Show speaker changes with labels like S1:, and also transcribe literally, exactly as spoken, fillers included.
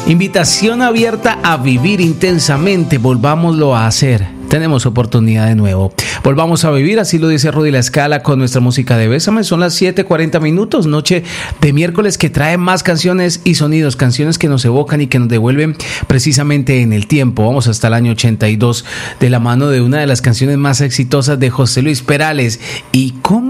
S1: Invitación abierta a vivir intensamente. Volvámoslo a hacer. Tenemos oportunidad de nuevo. Volvamos a vivir, así lo dice Rudy La Scala con nuestra música de Bésame. Son las siete cuarenta minutos, noche de miércoles, que trae más canciones y sonidos, canciones que nos evocan y que nos devuelven precisamente en el tiempo. Vamos hasta el año ochenta y dos de la mano de una de las canciones más exitosas de José Luis Perales. ¿Y cómo